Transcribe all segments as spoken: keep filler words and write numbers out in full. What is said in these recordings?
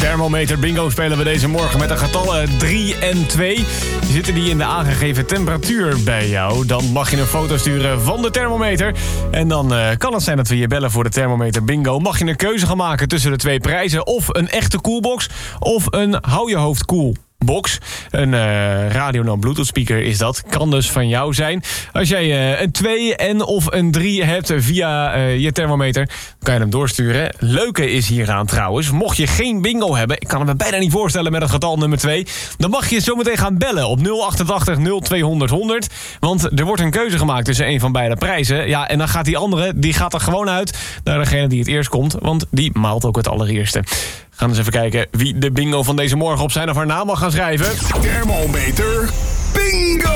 Thermometer bingo spelen we deze morgen met de getallen drie en twee. Zitten die in de aangegeven temperatuur bij jou? Dan mag je een foto sturen van de thermometer. En dan uh, kan het zijn dat we je bellen voor de Thermometer bingo. Mag je een keuze gaan maken tussen de twee prijzen. Of een echte koelbox of een hou je hoofd koel. Box. Een uh, radio no Bluetooth speaker is dat. Kan dus van jou zijn. Als jij uh, een twee en of een drie hebt via uh, je thermometer, kan je hem doorsturen. Leuke is hieraan trouwens, mocht je geen bingo hebben, ik kan het me bijna niet voorstellen met het getal nummer twee, dan mag je zometeen gaan bellen op nul achtentachtig nul tweehonderd honderd. Want er wordt een keuze gemaakt tussen een van beide prijzen. Ja, en dan gaat die andere, die gaat er gewoon uit naar degene die het eerst komt, want die maalt ook het allereerste. We gaan eens even kijken wie de bingo van deze morgen op zijn of haar naam mag gaan schrijven. Thermometer bingo!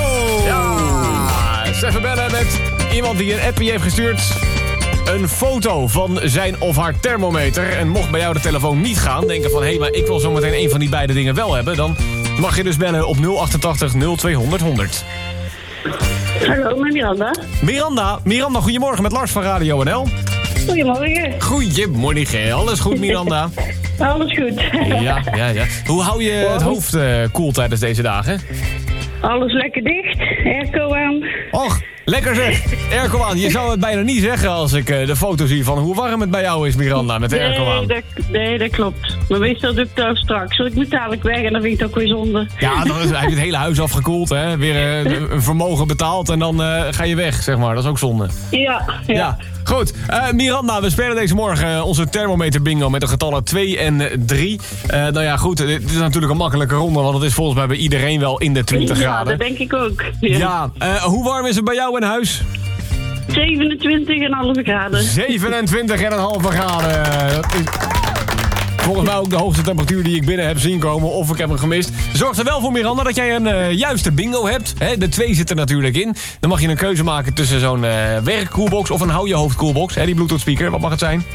Ja, eens even bellen met iemand die een appje heeft gestuurd. Een foto van zijn of haar thermometer. En mocht bij jou de telefoon niet gaan, denken van hé, hey, maar ik wil zometeen een van die beide dingen wel hebben, dan mag je dus bellen op nul achtentachtig nul tweehonderd honderd. Hallo, met Miranda. Miranda, Miranda, goedemorgen met Lars van Radio N L. Goedemorgen. Goedemorgen, alles goed Miranda? Alles goed. Ja, ja, ja. Hoe hou je het hoofd uh, koel tijdens deze dagen? Alles lekker dicht, airco aan. Och, lekker zeg. Airco aan. Je zou het bijna niet zeggen als ik uh, de foto zie van hoe warm het bij jou is, Miranda, met de airco aan. Nee, dat, nee, dat klopt. Maar meestal doe ik dat straks. Ik moet dadelijk weg en dan vind ik het ook weer zonde. Ja, dan heb je het hele huis afgekoeld, hè. Weer uh, een vermogen betaald en dan uh, ga je weg, zeg maar. Dat is ook zonde. Ja, ja. ja. Goed, uh, Miranda, we spelen deze morgen onze thermometer bingo met de getallen twee en drie. Uh, nou ja, goed, dit is natuurlijk een makkelijke ronde, want het is volgens mij bij iedereen wel in de twintig ja, graden. Ja, dat denk ik ook. Ja, ja uh, hoe warm is het bij jou in huis? zevenentwintig komma vijf graden. zevenentwintig komma vijf graden. Dat is volgens mij ook de hoogste temperatuur die ik binnen heb zien komen. Of ik heb hem gemist. Zorg er wel voor, Miranda, dat jij een uh, juiste bingo hebt. He, de twee zit er natuurlijk in. Dan mag je een keuze maken tussen zo'n uh, werkkoelbox of een hou je hoofd koelbox. He, die Bluetooth speaker, wat mag het zijn?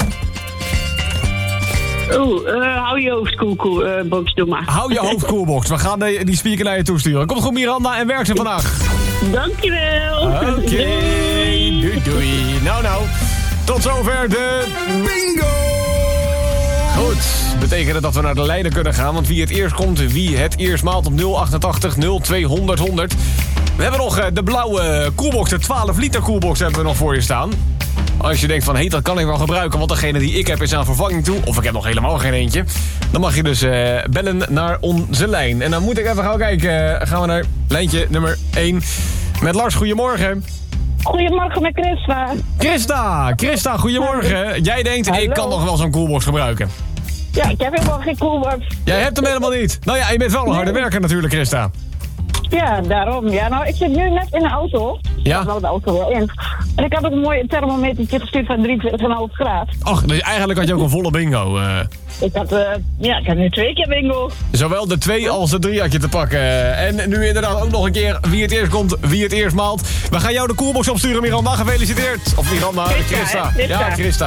Oeh, uh, hou je hoofd koel, koel, uh, box, doe maar. Hou je hoofd koelbox. We gaan de, die speaker naar je toesturen. Komt goed, Miranda, en werk ze vandaag. Dankjewel. Oké, okay. doei doei. Nou nou, tot zover de bingo! Goed, betekent dat we naar de lijnen kunnen gaan. Want wie het eerst komt, wie het eerst maalt op nul achtentachtig nul tweehonderd honderd. We hebben nog uh, de blauwe koelbox, de twaalf liter koelbox hebben we nog voor je staan. Als je denkt van, hé, hey, dat kan ik wel gebruiken, want degene die ik heb is aan vervanging toe. Of ik heb nog helemaal geen eentje. Dan mag je dus uh, bellen naar onze lijn. En dan moet ik even gaan kijken. Uh, gaan we naar lijntje nummer één. Met Lars, goedemorgen. Goedemorgen met Christa. Christa, Christa, goedemorgen. Jij denkt, Hallo. Ik kan nog wel zo'n koelbox gebruiken. Ja, ik heb helemaal geen koelbox. Jij hebt hem helemaal niet. Nou ja, je bent wel een harde werker natuurlijk, Christa. Ja, daarom. Ja, nou, ik zit nu net in de auto. Ja? Ik heb de auto wel in. En ik heb ook een mooi thermometertje gestuurd van drieëntwintig komma vijf graden. Och, dus eigenlijk had je ook een volle bingo. Uh, Ik had, uh, ja, ik heb nu twee keer bingo. zowel de twee als de drie had je te pakken. En nu inderdaad ook nog een keer wie het eerst komt, wie het eerst maalt. We gaan jou de koelbox opsturen, Miranda. Gefeliciteerd. Of Miranda, Christa, Christa. hè? Christa. Ja, Christa.